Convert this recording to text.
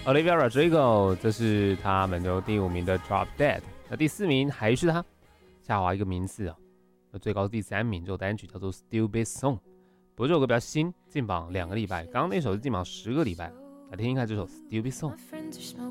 Olivia Rodrigo， 这是他们的第5名的 Drop Dead。那第4名还是他，下滑一个名次哦，最高是第3名，这首单曲叫做 Stupid Song。不过这首歌比较新，进榜2个礼拜，刚刚那首是进榜10个礼拜。来听听看这首 Stupid Song。